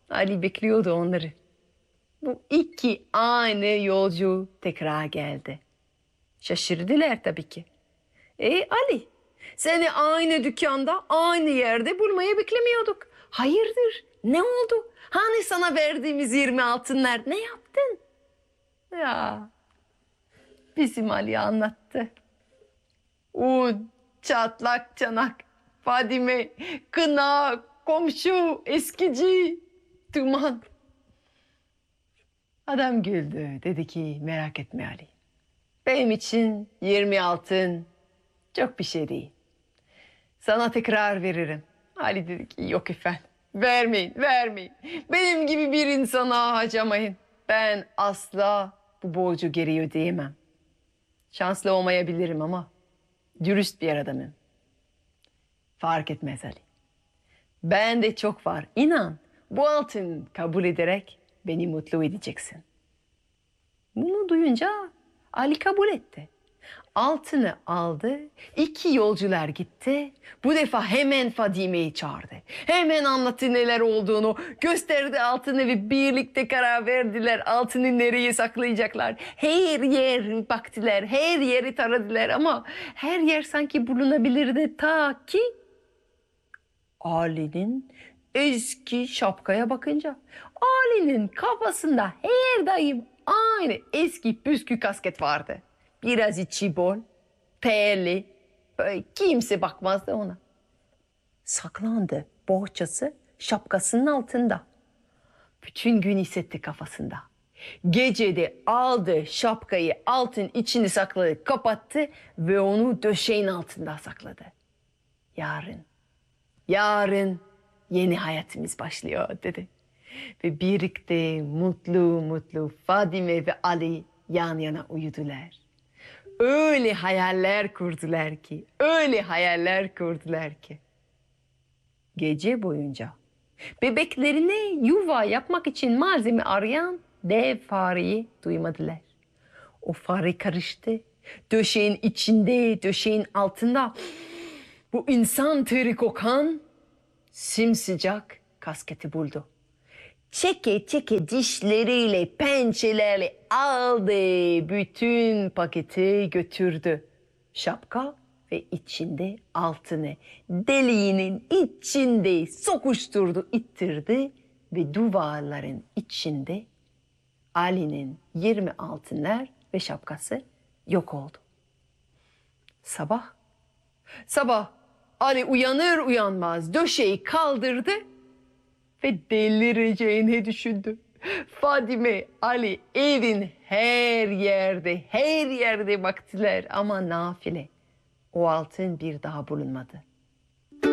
Ali bekliyordu onları. Bu iki aynı yolcu tekrar geldi. Şaşırdılar tabii ki. Ali, seni aynı dükkanda, aynı yerde bulmayı beklemiyorduk. Hayırdır? Ne oldu? Hani sana verdiğimiz 20 altınlar ne yaptın? Ya, bizim Ali anlattı. O çatlak çanak, Fadime, kına, komşu, eskici, duman. Adam güldü. Dedi ki merak etme Ali. Benim için 20 altın çok bir şey değil. Sana tekrar veririm. Ali dedi ki yok efendim. Vermeyin, vermeyin. Benim gibi bir insana harcamayın. Ben asla bu borcu geri ödeyemem. Şanslı olmayabilirim ama dürüst bir adamım. Fark etmez Ali. Ben de çok var. İnan bu altın kabul ederek beni mutlu edeceksin. Bunu duyunca Ali kabul etti. Altını aldı, iki yolcular gitti. Bu defa hemen Fadime'yi çağırdı. Hemen anlattı neler olduğunu, gösterdi altını ve birlikte karar verdiler altını nereye saklayacaklar. Her yer baktılar, her yeri taradılar ama her yer sanki bulunabilirdi ta ki Ali'nin eski şapkaya bakınca. Ali'nin kafasında her daim aynı eski püskü kasket vardı. Biraz içi bol, terli, böyle kimse bakmazdı ona. Saklandı bohçası şapkasının altında. Bütün gün hissetti kafasında. Gecede aldı şapkayı altın içini sakladı, kapattı ve onu döşeğin altında sakladı. Yarın yeni hayatımız başlıyor dedi. Ve birlikte mutlu mutlu Fadime ve Ali yan yana uyudular. Öyle hayaller kurdular ki. Gece boyunca bebeklerine yuva yapmak için malzeme arayan dev fareyi duymadılar. O fare karıştı. Döşeğin içinde, döşeğin altında bu insan teri kokan simsıcak kasketi buldu. Çeke çeke dişleriyle, pençelerle aldı. Bütün paketi götürdü. Şapka ve içinde altını deliğinin içinde sokuşturdu, ittirdi ve duvarların içinde Ali'nin 20 altınlar ve şapkası yok oldu. Sabah Ali uyanır uyanmaz döşeği kaldırdı ve delireceğini düşündü. Fadime, Ali evin her yerde baktılar ama nafile. O altın bir daha bulunmadı.